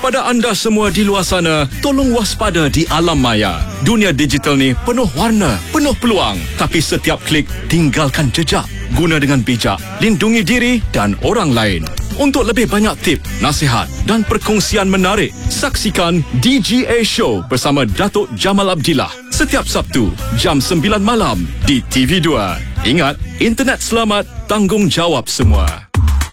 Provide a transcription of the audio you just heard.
Kepada anda semua di luar sana, tolong waspada di alam maya. Dunia digital ni penuh warna, penuh peluang. Tapi setiap klik, tinggalkan jejak. Guna dengan bijak, lindungi diri dan orang lain. Untuk lebih banyak tip, nasihat dan perkongsian menarik, saksikan DGA Show bersama Datuk Jamal Abdillah setiap Sabtu, jam 9 malam di TV2. Ingat, internet selamat, tanggungjawab semua.